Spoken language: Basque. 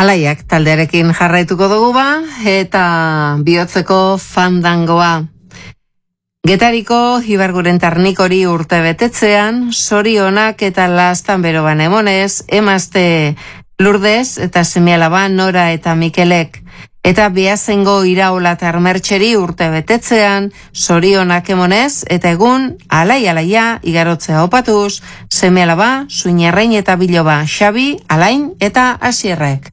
Alaiak taldearekin jarraituko dugu eta bihotzeko fandangoa. Getariko Ibarguren Tarnikori urte betetzean, zorionak eta lastan beroban emonez, emazte Lourdes eta seme-alaba Nora eta Mikelek. Eta Beazengo Iraola eta Armertxeri urte betetzean, zorionak emonez, eta egun alaia igarotzea opatuz, seme-alaba Suñarrein eta Biloba Xabi, Alain eta Asierrek.